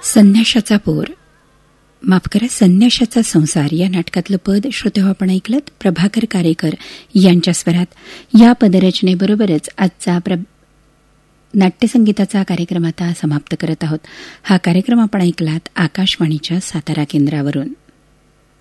संन्याशाचा पोर माफ करा संन्याशाचा संसार या नाटकातलं पद श्रोतेहो आपण ऐकलत प्रभाकर कारेकर यांच्या स्वरात. या पदरचनेबरोबरच आजचा नाट्यसंगीताचा कार्यक्रम आता समाप्त करत आहोत. हा कार्यक्रम आपण ऐकलात आकाशवाणीच्या सातारा केंद्रावरून.